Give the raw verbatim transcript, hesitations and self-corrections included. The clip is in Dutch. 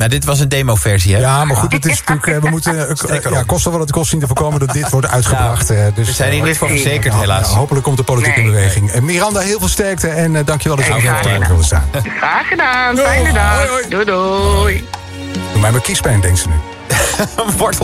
Nou, dit was een demo-versie, hè? Ja, maar goed, het is natuurlijk, we moeten, uh, ja, kosten wat het kost zien te voorkomen dat dit wordt uitgebracht. Nou, dus, we zijn hier niet voor verzekerd, uh, helaas. Nou, hopelijk komt de politiek Nee. in beweging. Uh, Miranda, heel veel sterkte en uh, dankjewel dat je Hey, nog graag even wilde staan. Graag gedaan, fijne dag. Hoi, hoi. Doei doei. Doe mij maar kiespijn, denkt ze nu. Wortel.